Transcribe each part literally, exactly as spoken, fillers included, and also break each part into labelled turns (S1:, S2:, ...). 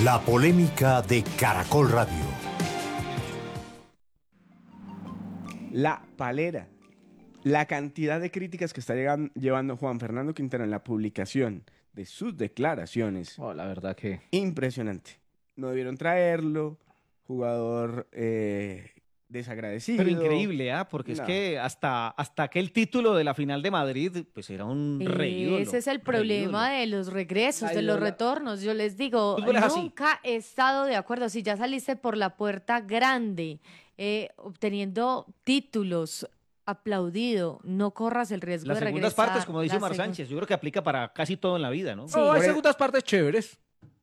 S1: La polémica de Caracol Radio.
S2: La palera. La cantidad de críticas que está llegan, llevando Juan Fernando Quintero en la publicación de sus declaraciones.
S3: Oh, la verdad que...
S2: Impresionante. No debieron traerlo. Jugador eh, desagradecido.
S4: Pero increíble, ¿ah? ¿eh? Porque
S2: no.
S4: es que hasta, hasta aquel título de la final de Madrid, pues era un reídolo.
S5: Ese es el problema de los regresos,
S3: Ay,
S5: de los
S3: Lola.
S5: retornos. Yo les digo,
S4: Fútbol es así.
S5: nunca he estado de acuerdo. Si ya saliste por la puerta grande, eh, obteniendo títulos, aplaudido, no corras el riesgo
S4: Las
S5: de regresar.
S4: segundas partes, como dice
S5: La
S4: Omar
S5: segun-
S4: Sánchez, yo creo que aplica para casi todo en la vida, ¿no?
S5: Sí.
S3: No, hay
S2: Por-
S3: segundas partes chéveres.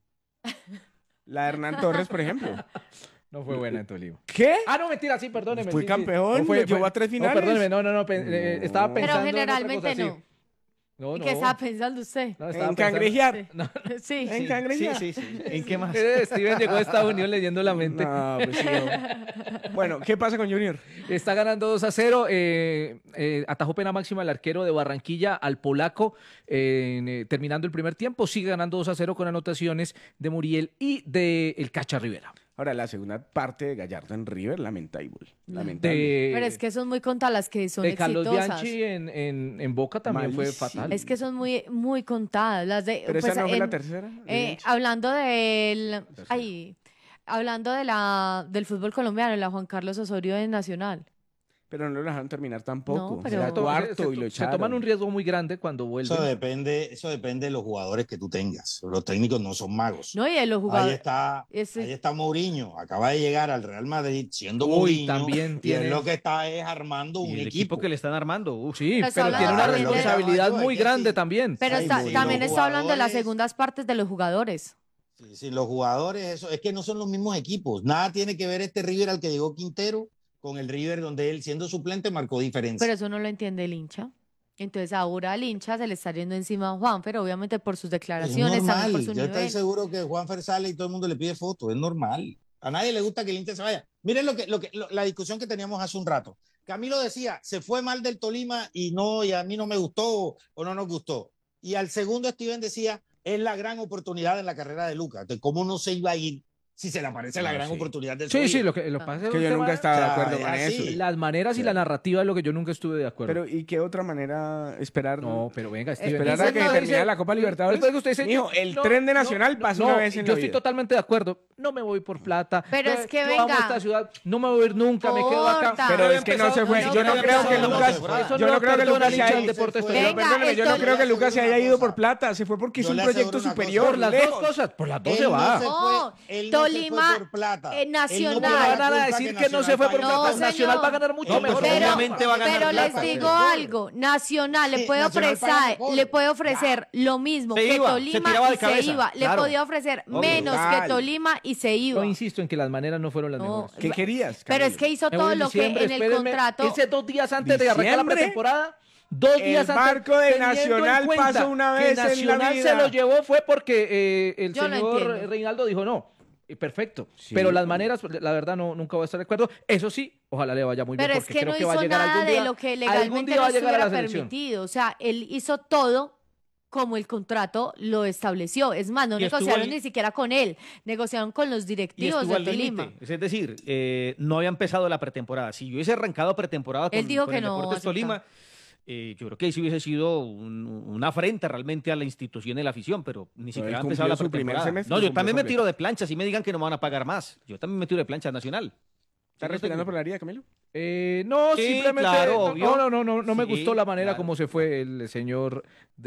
S2: La de Hernán Torres, por ejemplo.
S3: No fue buena en Tolima.
S2: ¿Qué?
S3: Ah, no, mentira, sí, perdóneme.
S2: Fue
S3: sí, sí.
S2: campeón,
S3: No,
S2: lo llevó a tres finales.
S3: No, perdóneme, no, no, no, pe-
S2: No.
S3: eh, estaba
S2: Pero
S3: pensando
S5: Pero
S3: en otra
S5: generalmente
S3: cosa,
S5: no.
S3: sí. No,
S5: ¿Y
S3: no.
S5: qué estaba pensando usted?
S3: No, estaba
S2: En
S3: pensando-
S2: cangrejear.
S3: No,
S5: Sí.
S2: En cangrejear.
S4: Sí, sí, sí. ¿En qué más?
S3: eh, Steven llegó a Estados Unidos leyendo la mente.
S2: No, pues sí, no. Bueno, ¿qué pasa con Junior?
S3: Está ganando dos a cero. Eh, eh, atajó pena máxima el arquero de Barranquilla al polaco eh, eh, terminando el primer tiempo. Sigue ganando dos a cero con anotaciones de Muriel y de el Cacha Rivera.
S2: Ahora, la segunda parte de Gallardo en River, lamentable. Lamentable.
S3: De,
S5: Pero es que son muy contadas las que son
S3: de Carlos
S5: exitosas.
S3: Bianchi en, en, en Boca también fue
S2: Malísimo.
S3: fatal.
S5: Es que son muy, muy contadas. Las de,
S2: Pero
S5: pues,
S2: esa no fue
S5: en-
S2: la tercera. de
S5: Eh,
S2: Bianchi.
S5: hablando del, ay, hablando de la del fútbol colombiano, la Juan Carlos Osorio de Nacional.
S2: Pero no lo dejaron terminar tampoco.
S5: No, pero-
S2: Era
S3: To-
S2: cuarto
S3: se,
S2: y lo
S3: se
S2: echaron.
S3: toman un riesgo muy grande cuando vuelven.
S6: Eso depende, eso depende de los jugadores que tú tengas. Los técnicos no son magos.
S5: No, y de los
S6: Ahí
S5: jugadores.
S6: está,
S5: Ese-
S6: ahí está Mourinho, acaba de llegar al Real Madrid siendo
S3: Uy,
S6: Mourinho
S3: también
S6: y
S3: tiene-
S6: es lo que está es armando
S4: Y
S6: un
S4: el
S6: equipo.
S4: equipo que le están armando. Uf.
S3: Sí,
S5: Pero está
S3: pero tiene
S5: hablando
S3: una
S5: también de-
S3: responsabilidad
S6: Hay
S3: muy
S6: que
S3: grande
S6: sí.
S3: también.
S5: Pero
S6: Ay,
S5: está-
S6: muy
S5: también
S6: los
S5: está hablando de las
S6: jugadores-
S5: segundas partes de los jugadores.
S6: Sí, sí, los jugadores, eso, es que no son los mismos equipos. Nada tiene que ver este River al que llegó Quintero con el River donde él, siendo suplente, marcó diferencia.
S5: Pero eso no lo entiende el hincha. Entonces ahora al hincha se le está yendo encima a Juan, pero obviamente por sus
S6: es
S5: declaraciones, también por
S6: normal.
S5: su
S6: Yo estoy
S5: nivel.
S6: seguro que Juanfer sale y todo el mundo le pide fotos. Es normal. A nadie le gusta que el Inter se vaya. Miren lo que, lo que, lo- la discusión que teníamos hace un rato. Camilo decía, se fue mal del Tolima y no, y a mí no me gustó o no nos gustó. Y al segundo Steven decía, es la gran oportunidad en la carrera de Lucas. Entonces, ¿cómo no se iba a ir si se le aparece la
S2: No,
S6: gran
S2: sí.
S6: oportunidad del
S3: Sí,
S6: Sevilla?
S3: sí, lo que, lo que pasa es
S2: Que
S3: un
S2: yo
S3: tema-
S2: nunca estaba
S6: o sea,
S2: de acuerdo con
S6: así.
S2: eso.
S3: Las maneras y la narrativa es lo que yo nunca estuve de acuerdo.
S2: Pero, ¿y qué otra manera esperar?
S3: no, pero venga, Steven.
S2: Esperar
S3: usted
S2: a que
S3: no
S2: termine
S3: dice-
S2: la Copa Libertadores.
S3: Después que usted dice,
S2: Mijo,
S3: yo-
S2: el
S3: no,
S2: tren de
S3: no,
S2: Nacional
S3: no,
S2: pasa
S3: no,
S2: una vez en
S3: yo
S2: la
S3: estoy
S2: vida.
S3: totalmente de acuerdo. No me voy por plata.
S5: Pero
S3: Yo-
S5: es que
S3: yo amo
S5: venga.
S3: esta ciudad. No me voy a ir nunca. Me quedo acá.
S5: Importa.
S2: Pero
S3: Yo
S2: es que no
S3: empezado-
S2: se fue.
S5: no,
S2: Yo no
S5: no,
S2: creo
S5: no,
S2: que
S5: no,
S2: Lucas.
S5: no,
S3: Eso
S2: Yo
S3: no
S2: no creo que
S3: perdona
S2: Lucas
S3: al
S2: se
S3: hincha
S2: haya
S3: del
S2: ido.
S3: Deportes
S6: Venga,
S3: Tolima.
S2: Pero perdóneme, yo no
S5: esto-
S2: creo que Lucas se haya ido por plata. Se fue porque
S6: Yo
S2: hizo un
S6: le
S2: proyecto
S6: aseguro una cosa.
S2: superior.
S3: Por las
S2: lejos.
S3: dos cosas. Por las dos
S6: Él
S3: se
S6: no
S3: va.
S6: se
S5: No,
S6: fue- él no se
S5: Tolima,
S6: fue por plata.
S5: eh,
S6: Él no
S5: Nacional.
S6: tiene
S3: ¿Cómo
S6: la
S3: me van a
S6: culpa
S3: decir que no
S6: Nacional
S3: se fue por
S6: pague
S5: No,
S3: plata?
S5: señor.
S3: Nacional va a ganar mucho
S4: No, pues
S3: mejor.
S5: Pero,
S4: obviamente va a ganar
S5: pero les
S6: plata.
S5: digo
S6: Mejor.
S5: algo, Nacional le
S6: Sí,
S5: puede
S6: Nacional paga
S5: ofrecer,
S6: mejor.
S5: le puede ofrecer lo mismo
S4: Se
S5: que
S4: iba, se
S5: Tolima
S4: tiraba de
S5: y se
S4: cabeza,
S5: iba. Le
S4: claro.
S5: podía ofrecer
S4: Obvio.
S5: menos
S2: Total.
S5: que Tolima y se iba.
S3: Yo insisto en que las maneras no fueron las
S5: No,
S3: mejores.
S2: ¿Qué querías?
S5: Pero es
S2: Camilo?
S5: que hizo
S3: Me voy
S5: todo
S3: en
S5: lo que
S3: diciembre,
S5: en el
S3: espérenme.
S5: contrato.
S3: Ese dos días antes de arrancar la
S2: ¿Diciembre?
S3: pretemporada. Dos
S2: El
S3: días antes.
S2: barco de
S3: teniendo en
S2: Nacional
S3: cuenta
S2: pasa una
S3: que
S2: vez en la
S3: Nacional
S2: vida.
S3: se lo llevó fue porque eh, el
S5: Yo lo
S3: señor
S5: entiendo.
S3: Reinaldo dijo no. eh, Perfecto.
S2: Sí.
S3: Pero las maneras, la verdad, no, nunca voy a estar de acuerdo. Eso sí, ojalá le vaya muy
S5: Pero
S3: bien.
S5: es
S3: porque
S5: que
S3: creo
S5: no
S3: que va a
S5: hizo
S3: llegar
S5: nada
S3: algún día,
S5: de lo que
S3: algún
S5: legalmente
S3: día
S5: no
S3: va a llegar a la
S5: estuviera
S3: selección.
S5: permitido. O sea, él hizo todo como el contrato lo estableció. Es más, no
S4: Y estuvo
S5: negociaron
S4: al-
S5: ni siquiera con él, negociaron con los
S4: Y
S5: directivos
S4: estuvo
S5: de
S4: al
S5: Tolima.
S4: límite. Es decir, eh, no había empezado la pretemporada. Si yo hubiese arrancado pretemporada con,
S5: Él dijo
S4: con
S5: que
S4: el
S5: no
S4: Deportes
S5: aceptaba.
S4: Tolima, eh, yo creo que ahí sí hubiese sido un- una afrenta realmente a la institución y la afición, pero ni siquiera ha
S2: él
S4: empezado la
S2: cumplió su primer
S4: pretemporada.
S2: semestre,
S4: No, yo
S2: cumplió
S4: también me
S2: completo.
S4: tiro de plancha, si me digan que no me van a pagar más. Yo también me tiro de plancha nacional.
S2: ¿Estás respirando por la herida, Camilo?
S3: Eh, no,
S4: Sí,
S3: simplemente.
S4: claro,
S3: no,
S4: obvio.
S3: no, no, no, no me
S4: Sí,
S3: gustó la manera
S4: claro.
S3: como se fue el señor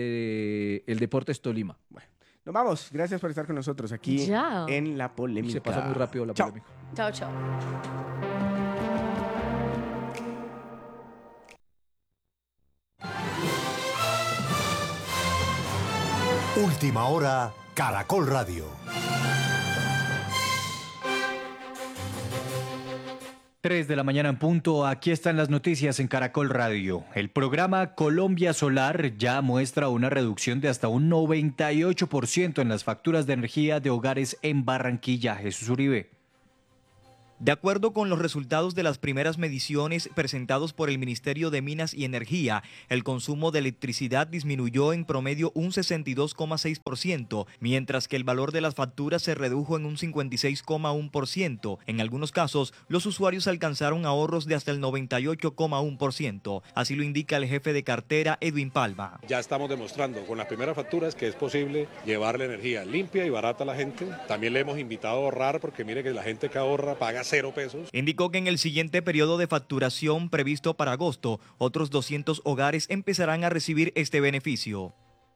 S3: de el Deportes Tolima.
S2: Nos vamos. Gracias por estar con nosotros aquí
S5: Ya.
S2: en La Polémica.
S3: Se pasa muy rápido la
S2: Chao.
S3: polémica.
S5: Chao, chao.
S1: Última hora, Caracol Radio.
S7: tres de la mañana en punto, aquí están las noticias en Caracol Radio. El programa Colombia Solar ya muestra una reducción de hasta un noventa y ocho por ciento en las facturas de energía de hogares en Barranquilla. Jesús Uribe.
S8: De acuerdo con los resultados de las primeras mediciones presentados por el Ministerio de Minas y Energía, el consumo de electricidad disminuyó en promedio un sesenta y dos coma seis por ciento, mientras que el valor de las facturas se redujo en un cincuenta y seis coma uno por ciento. En algunos casos, los usuarios alcanzaron ahorros de hasta el noventa y ocho coma uno por ciento. Así lo indica el jefe de cartera, Edwin Palma.
S9: Ya estamos demostrando con las primeras facturas que es posible llevarle energía limpia y barata a la gente. También le hemos invitado a ahorrar porque mire que la gente que ahorra paga cero pesos.
S8: Indicó que en el siguiente periodo de facturación previsto para agosto, otros doscientos hogares empezarán a recibir este beneficio.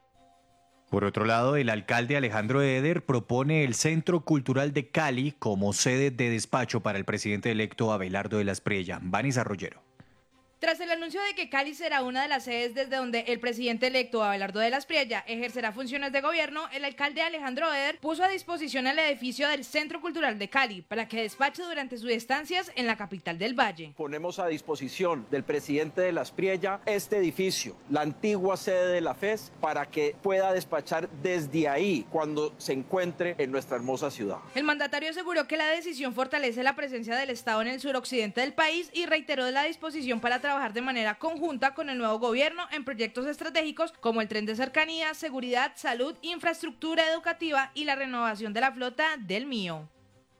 S7: Por otro lado, el alcalde Alejandro Eder propone el Centro Cultural de Cali como sede de despacho para el presidente electo Abelardo de la Espriella. Vanessa Rollero.
S10: Tras el anuncio de que Cali será una de las sedes desde donde el presidente electo Abelardo de la Espriella ejercerá funciones de gobierno, el alcalde Alejandro Eder puso a disposición el edificio del Centro Cultural de Cali para que despache durante sus estancias en la capital del Valle.
S11: Ponemos a disposición del presidente de la Espriella este edificio, la antigua sede de la F E S, para que pueda despachar desde ahí cuando se encuentre en nuestra hermosa ciudad.
S10: El mandatario aseguró que la decisión fortalece la presencia del Estado en el suroccidente del país y reiteró la disposición para trabajar de manera conjunta con el nuevo gobierno en proyectos estratégicos como el tren de cercanía, seguridad, salud, infraestructura educativa y la renovación de la flota del Mío.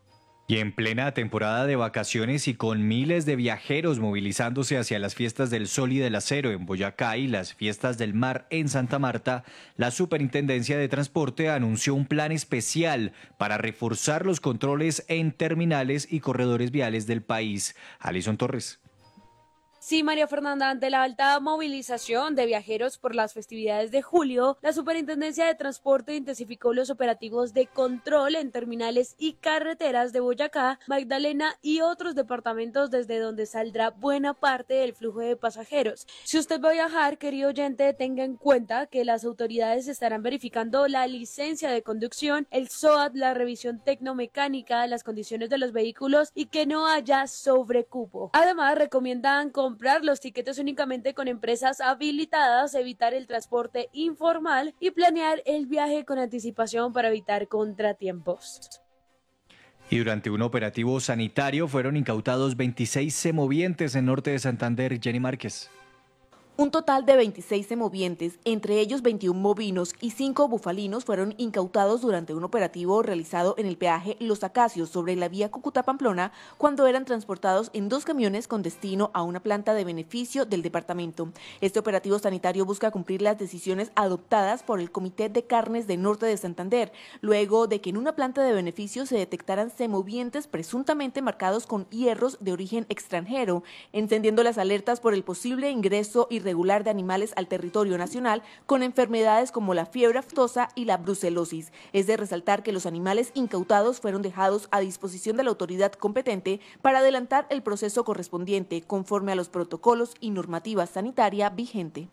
S7: Y en plena temporada de vacaciones y con miles de viajeros movilizándose hacia las fiestas del Sol y del Acero en Boyacá y las fiestas del mar en Santa Marta, la Superintendencia de Transporte anunció un plan especial para reforzar los controles en terminales y corredores viales del país. Alison Torres.
S12: Sí, María Fernanda, ante la alta movilización de viajeros por las festividades de julio, la Superintendencia de Transporte intensificó los operativos de control en terminales y carreteras de Boyacá, Magdalena y otros departamentos desde donde saldrá buena parte del flujo de pasajeros. Si usted va a viajar, querido oyente, tenga en cuenta que las autoridades estarán verificando la licencia de conducción, el S O A T, la revisión tecnomecánica, las condiciones de los vehículos y que no haya sobrecupo. Además, recomiendan comprar los tiquetes únicamente con empresas habilitadas, evitar el transporte informal y planear el viaje con anticipación para evitar contratiempos.
S7: Y durante un operativo sanitario fueron incautados veintiséis semovientes en norte de Santander. Jenny Márquez.
S13: Un total de veintiséis semovientes, entre ellos veintiún bovinos y cinco bufalinos, fueron incautados durante un operativo realizado en el peaje Los Acacios sobre la vía Cúcuta-Pamplona cuando eran transportados en dos camiones con destino a una planta de beneficio del departamento. Este operativo sanitario busca cumplir las decisiones adoptadas por el Comité de Carnes de Norte de Santander, luego de que en una planta de beneficio se detectaran semovientes presuntamente marcados con hierros de origen extranjero, encendiendo las alertas por el posible ingreso y regular de animales al territorio nacional con enfermedades como la fiebre aftosa y la brucelosis. Es de resaltar que los animales incautados fueron dejados a disposición de la autoridad competente para adelantar el proceso correspondiente conforme a los protocolos y normativa sanitaria vigente.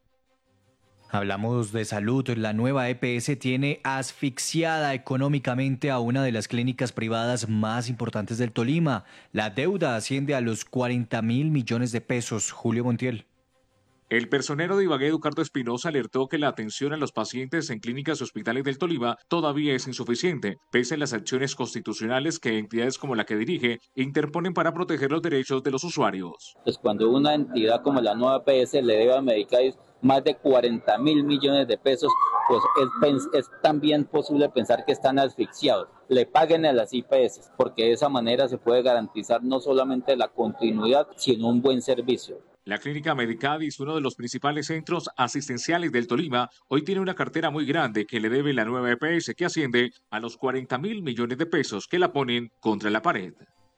S7: Hablamos de salud. La nueva E P S tiene asfixiada económicamente a una de las clínicas privadas más importantes del Tolima. La deuda asciende a los cuarenta mil millones de pesos. Julio Montiel.
S14: El personero de Ibagué, Eduardo Espinosa, alertó que la atención a los pacientes en clínicas y hospitales del Tolima todavía es insuficiente, pese a las acciones constitucionales que entidades como la que dirige interponen para proteger los derechos de los usuarios.
S15: Pues cuando una entidad como la nueva E P S le debe a Medicais más de cuarenta mil millones de pesos, pues es, es también posible pensar que están asfixiados. Le paguen a las I P S, porque de esa manera se puede garantizar no solamente la continuidad, sino un buen servicio.
S14: La Clínica Medicadis, uno de los principales centros asistenciales del Tolima, hoy tiene una cartera muy grande que le debe la nueva E P S, que asciende a los cuarenta mil millones de pesos que la ponen contra la pared.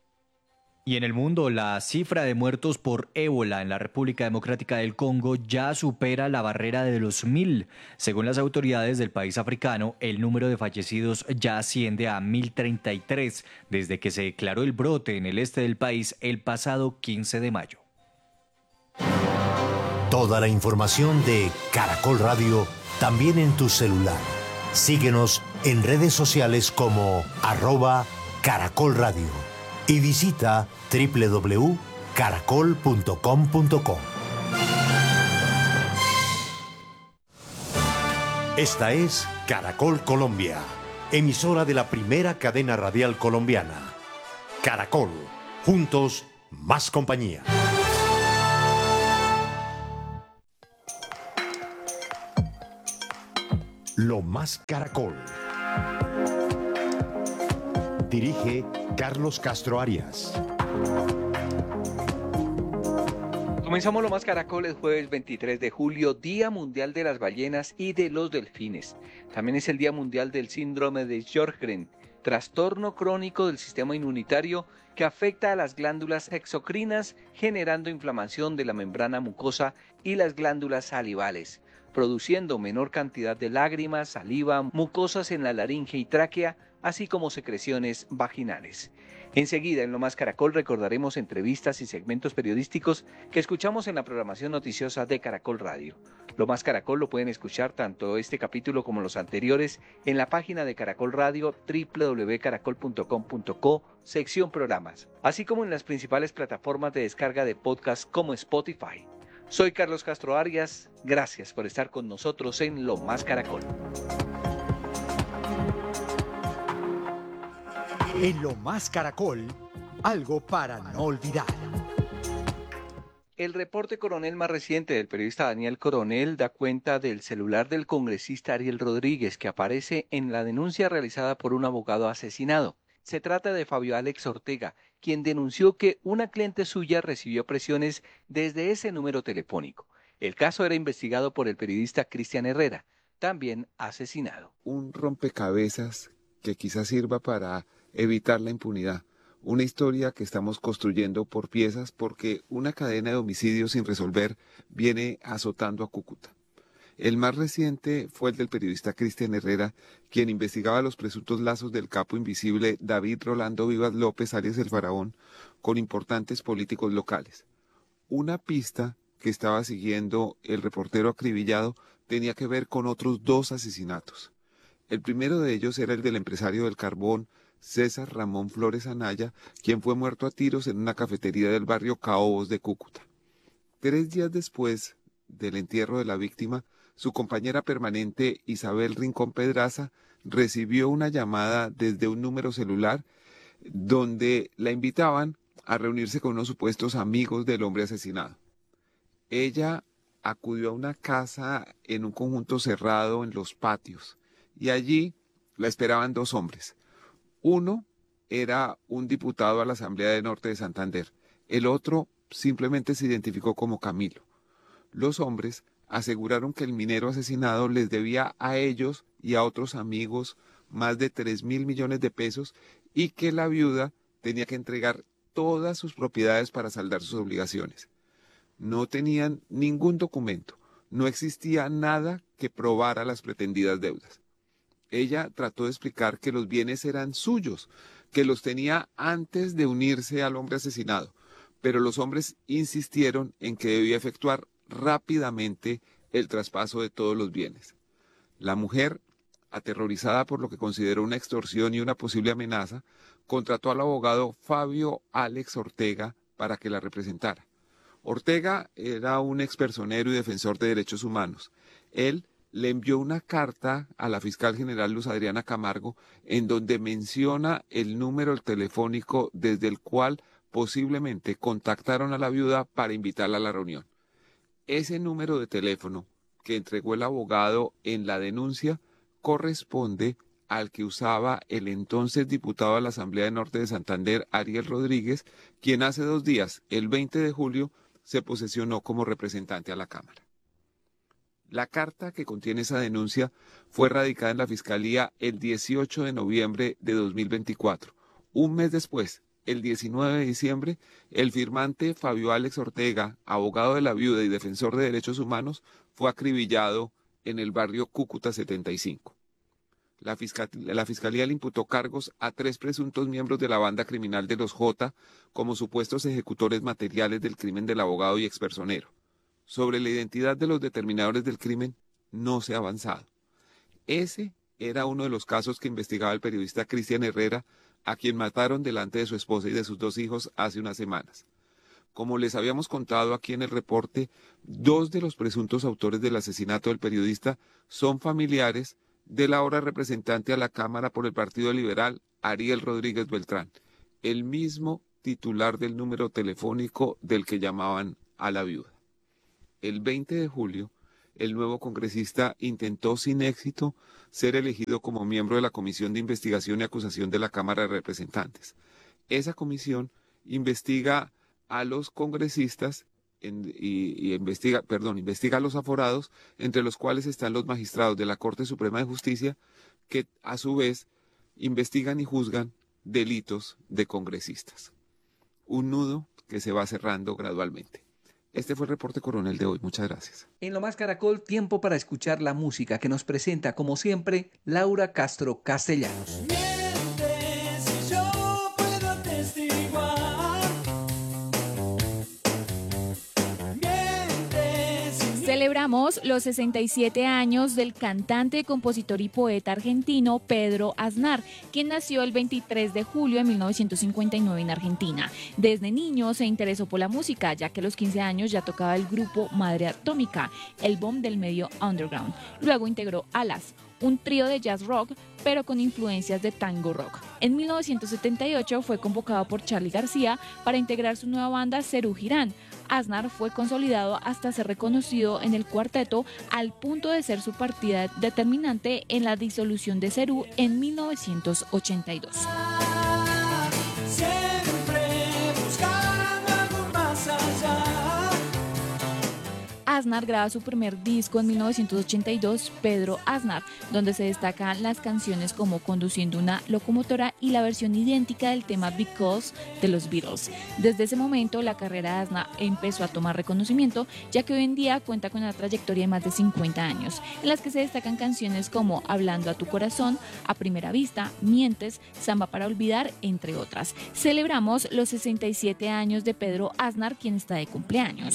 S7: Y en el mundo, la cifra de muertos por ébola en la República Democrática del Congo ya supera la barrera de los mil. Según las autoridades del país africano, el número de fallecidos ya asciende a mil treinta y tres desde que se declaró el brote en el este del país el pasado quince de mayo.
S1: Toda la información de Caracol Radio también en tu celular. Síguenos en redes sociales como arroba Caracol Radio y visita doble u doble u doble u punto caracol punto com punto co. Esta es Caracol Colombia, emisora de la primera cadena radial colombiana. Caracol, juntos, más compañía. Lo Más Caracol. Dirige Carlos Castro Arias.
S16: Comenzamos Lo Más Caracol el jueves veintitrés de julio, Día Mundial de las Ballenas y de los Delfines. También es el Día Mundial del Síndrome de Sjögren, trastorno crónico del sistema inmunitario que afecta a las glándulas exocrinas, generando inflamación de la membrana mucosa y las glándulas salivales, produciendo menor cantidad de lágrimas, saliva, mucosas en la laringe y tráquea, así como secreciones vaginales. Enseguida, en Lo Más Caracol, recordaremos entrevistas y segmentos periodísticos que escuchamos en la programación noticiosa de Caracol Radio. Lo Más Caracol lo pueden escuchar tanto este capítulo como los anteriores en la página de Caracol Radio, doble u doble u doble u punto caracol punto com punto co, sección programas, así como en las principales plataformas de descarga de podcast como Spotify. Soy Carlos Castro Arias, gracias por estar con nosotros en Lo Más Caracol.
S17: En Lo Más Caracol, algo para no olvidar.
S16: El reporte coronel más reciente del periodista Daniel Coronel da cuenta del celular del congresista Ariel Rodríguez, que aparece en la denuncia realizada por un abogado asesinado. Se trata de Fabio Alex Ortega, quien denunció que una cliente suya recibió presiones desde ese número telefónico. El caso era investigado por el periodista Cristian Herrera, también asesinado.
S18: Un rompecabezas que quizás sirva para evitar la impunidad. Una historia que estamos construyendo por piezas porque una cadena de homicidios sin resolver viene azotando a Cúcuta. El más reciente fue el del periodista Cristian Herrera, quien investigaba los presuntos lazos del capo invisible David Rolando Vivas López, alias El Faraón, con importantes políticos locales. Una pista que estaba siguiendo el reportero acribillado tenía que ver con otros dos asesinatos. El primero de ellos era el del empresario del carbón, César Ramón Flores Anaya, quien fue muerto a tiros en una cafetería del barrio Caobos de Cúcuta. Tres días después del entierro de la víctima, su compañera permanente Isabel Rincón Pedraza recibió una llamada desde un número celular donde la invitaban a reunirse con unos supuestos amigos del hombre asesinado. Ella acudió a una casa en un conjunto cerrado en Los Patios y allí la esperaban dos hombres. Uno era un diputado a la Asamblea de Norte de Santander. El otro simplemente se identificó como Camilo. Los hombres aseguraron que el minero asesinado les debía a ellos y a otros amigos más de tres mil millones de pesos y que la viuda tenía que entregar todas sus propiedades para saldar sus obligaciones. No tenían ningún documento, no existía nada que probara las pretendidas deudas. Ella trató de explicar que los bienes eran suyos, que los tenía antes de unirse al hombre asesinado, pero los hombres insistieron en que debía efectuar rápidamente el traspaso de todos los bienes. La mujer, aterrorizada por lo que consideró una extorsión y una posible amenaza, contrató al abogado Fabio Alex Ortega para que la representara. Ortega era un expersonero y defensor de derechos humanos. Él le envió una carta a la fiscal general Luz Adriana Camargo en donde menciona el número telefónico desde el cual posiblemente contactaron a la viuda para invitarla a la reunión. Ese número de teléfono que entregó el abogado en la denuncia corresponde al que usaba el entonces diputado a la Asamblea de Norte de Santander, Ariel Rodríguez, quien hace dos días, el veinte de julio, se posesionó como representante a la Cámara. La carta que contiene esa denuncia fue radicada en la Fiscalía el dieciocho de noviembre de dos mil veinticuatro. Un mes después, el diecinueve de diciembre, el firmante Fabio Alex Ortega, abogado de la viuda y defensor de derechos humanos, fue acribillado en el barrio Cúcuta setenta y cinco. La, fiscal, la Fiscalía le imputó cargos a tres presuntos miembros de la banda criminal de los J como supuestos ejecutores materiales del crimen del abogado y expersonero. Sobre la identidad de los determinadores del crimen no se ha avanzado. Ese era uno de los casos que investigaba el periodista Cristian Herrera, a quien mataron delante de su esposa y de sus dos hijos hace unas semanas. Como les habíamos contado aquí en el reporte, dos de los presuntos autores del asesinato del periodista son familiares del ahora representante a la Cámara por el Partido Liberal, Ariel Rodríguez Beltrán. el mismo titular del número telefónico del que llamaban a la viuda. El veinte de julio, el nuevo congresista intentó sin éxito ser elegido como miembro de la Comisión de Investigación y Acusación de la Cámara de Representantes. Esa comisión investiga a los congresistas en, y, y investiga, perdón, investiga a los aforados, entre los cuales están los magistrados de la Corte Suprema de Justicia, que a su vez investigan y juzgan delitos de congresistas. Un nudo que se va cerrando gradualmente. Este fue el reporte coronel de hoy. Muchas gracias.
S16: En Lo Más Caracol, tiempo para escuchar la música que nos presenta, como siempre, Laura Castro Castellanos.
S19: Celebramos los sesenta y siete años del cantante, compositor y poeta argentino Pedro Aznar, quien nació el veintitrés de julio de mil novecientos cincuenta y nueve en Argentina. Desde niño se interesó por la música, ya que a los quince años ya tocaba el grupo Madre Atómica, el boom del medio underground. Luego integró Alas, un trío de jazz rock, pero con influencias de tango rock. En mil novecientos setenta y ocho fue convocado por Charly García para integrar su nueva banda Serú Girán. Aznar fue consolidado hasta ser reconocido en el cuarteto, al punto de ser su partida determinante en la disolución de Serú en mil novecientos ochenta y dos. Aznar graba su primer disco en mil novecientos ochenta y dos, Pedro Aznar, donde se destacan las canciones como Conduciendo una locomotora y la versión idéntica del tema Because de los Beatles. Desde ese momento, la carrera de Aznar empezó a tomar reconocimiento, ya que hoy en día cuenta con una trayectoria de más de cincuenta años, en las que se destacan canciones como Hablando a tu corazón, A primera vista, Mientes, Samba para olvidar, entre otras. Celebramos los sesenta y siete años de Pedro Aznar, quien está de cumpleaños.